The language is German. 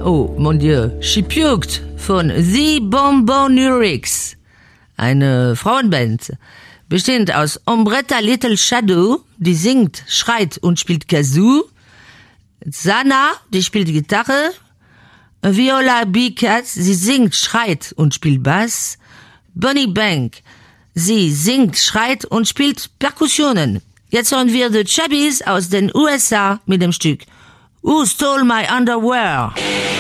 Oh, mon Dieu, She Puked von The Bonbonerics. Eine Frauenband, bestehend aus Ombretta Little Shadow, die singt, schreit und spielt Kazoo, Sana, die spielt Gitarre, Viola B. Katz, sie singt, schreit und spielt Bass, Bonnie Bank, sie singt, schreit und spielt Perkussionen. Jetzt hören wir The Chubbies aus den USA mit dem Stück Who Stole My Underwear?